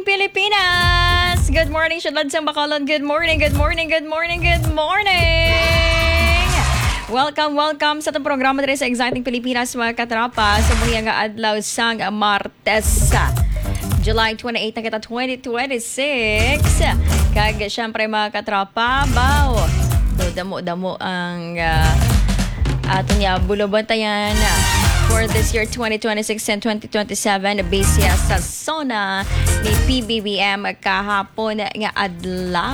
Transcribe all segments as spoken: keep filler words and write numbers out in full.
Pilipinas! Good morning, Shadlad sa Bacolod. Good morning, good morning, good morning, good morning! Welcome, welcome sa itong programa dito sa Exciting Pilipinas, mga katrapa. Sa mga nga adlaw sang Martes, July twenty-eighth na kita twenty twenty-six. Kag syempre mga katrapa, baw, damo-damo ang uh, ato niya bulubantayan for this year twenty twenty-six and twenty twenty-seven base sa SONA ni P B B M kahapon nga adlaw.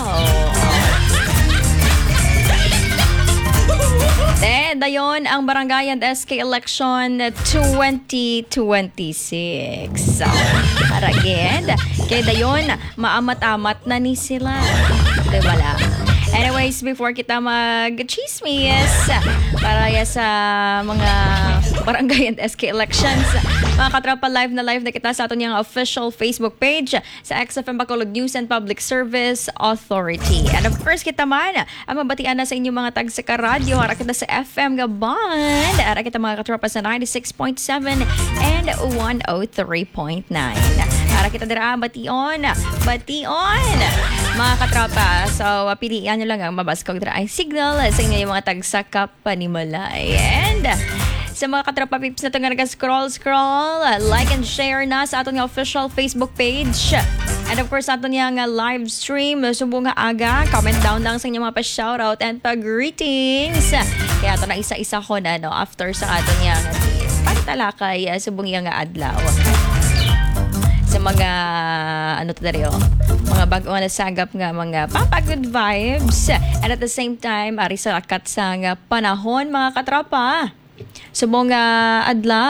Then, dayon ang barangay and S K election twenty twenty-six. Para again, kay dayon maamat-amat na ni sila. Diba lang? Anyways, before kita mag-chismis para ya sa mga barangay and S K elections, mga katrapa, live na live na kita sa aton yung official Facebook page sa X F M Bacolod News and Public Service Authority. And of course, kita man, ang mabatian na sa inyong mga tag sa karadyo, hara kita sa F M Gaban, hara kita mga katrapa sa ninety-six point seven and one oh three point nine. Hara kita dira, bation, bation, mga katrapa. So, pilihan nyo lang ang mabaskog dira ay signal sa inyo yung mga tag sa Kapanimalay. And sa mga katrapa pips na ito nga nag-scroll-scroll, like and share na sa aton nga official Facebook page. And of course, aton nga live stream, subong nga aga, comment down lang sa inyo mga pa-shoutout and pa-greetings. Kaya ito na isa-isa ko na, no, after sa aton nga pagtalakay, subong nga adlaw. Sa mga, ano to dari, oh, mga bago na sagap nga, mga papa good vibes. And at the same time, ari sa akat sa nga panahon, mga katrapa. Subong nga adlaw.